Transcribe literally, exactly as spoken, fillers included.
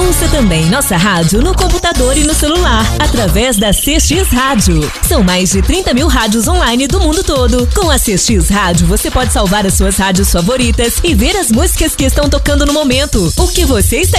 Ouça também nossa rádio no computador e no celular, através da C X Rádio. São mais de trinta mil rádios online do mundo todo. Com a C X Rádio, você pode salvar as suas rádios favoritas e ver as músicas que estão tocando no momento. O que você está